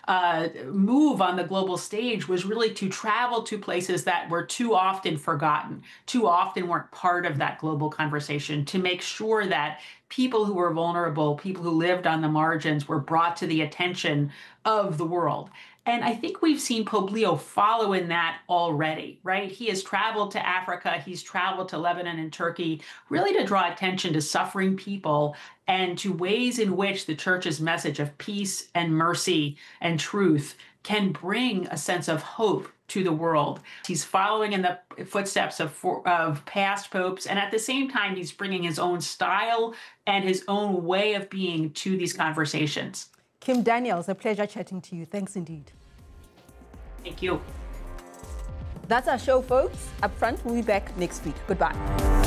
move on the global stage was really to travel to places that were too often forgotten, too often weren't part of that global conversation, to make sure that people who were vulnerable, people who lived on the margins, were brought to the attention of the world. And I think we've seen Pope Leo follow in that already, right? He has traveled to Africa, he's traveled to Lebanon and Turkey, really to draw attention to suffering people and to ways in which the church's message of peace and mercy and truth can bring a sense of hope to the world. He's following in the footsteps of past popes, and at the same time, he's bringing his own style and his own way of being to these conversations. Kim Daniels, a pleasure chatting to you. Thanks indeed. Thank you. That's our show, folks. Up front, we'll be back next week. Goodbye.